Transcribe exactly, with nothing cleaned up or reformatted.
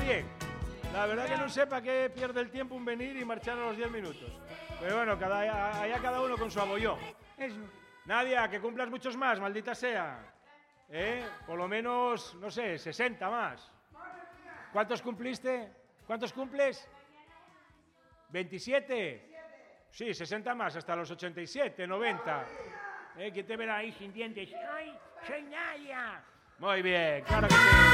bien. La verdad que no sé para qué pierde el tiempo en venir y marchar a los diez minutos. Pero bueno, cada, allá cada uno con su abollón. Eso. Nadia, que cumplas muchos más, maldita sea. ¿Eh? Por lo menos, no sé, sesenta más. ¿Cuántos cumpliste? ¿Cuántos cumples? ¿veintisiete? Sí, sesenta más, hasta los ochenta y siete, noventa. ¿Eh? ¿Quién te verá ahí sin dientes? ¡Ay, soy Nadia! Muy bien, claro que sí.